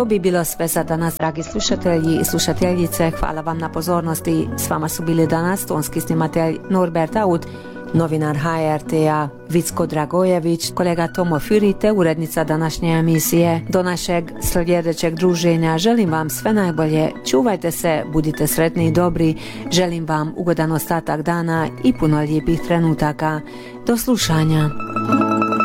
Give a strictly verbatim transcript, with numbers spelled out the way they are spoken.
To bi bilo sve za danas, dragi slušatelji i slušateljice. Hvala vam na pozornosti. S vama su bili danas tonski snimatelj Norbert Aud, novinar H R T-a Vicko Dragojević, kolega Tomo Fürite, urednica današnje emisije. Do našeg sljedećeg druženja želim vam sve najbolje, čuvajte se, budite sretni i dobri, želim vam ugodan ostatak dana i puno lijepih trenutaka. Do slušanja.